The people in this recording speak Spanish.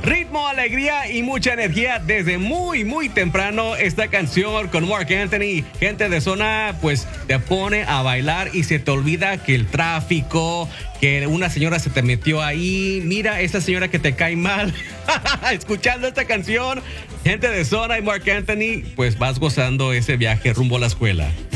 Ritmo, alegría y mucha energía desde muy temprano. Esta canción con Marc Anthony, gente de zona, pues te pone a bailar y se te olvida que el tráfico, que una señora se te metió ahí. Mira, esa señora que te cae mal. Escuchando esta canción, gente de zona y Marc Anthony, pues vas gozando ese viaje rumbo a la escuela.